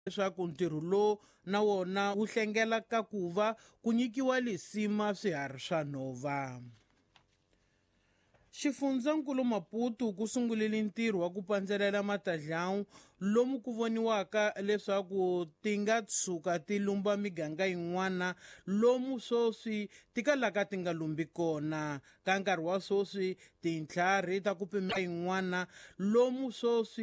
leswaku ntirho lowu na wona wu hlengela ka ku va ku nyikiwa lisima swiharhi swa nhova. Xifundzankulu Maputo ku sungulile ntirho wa ku pandzelela matandlyawu lomu ku voniwaka leswaku ti nga tshuka ti lumba miganga yin'wana lomu swoswi ti kalaka ti nga lumbi kona. Ka nkarhi wa swoswi tintlhari ta ku pimela yin'wana lomu swoswi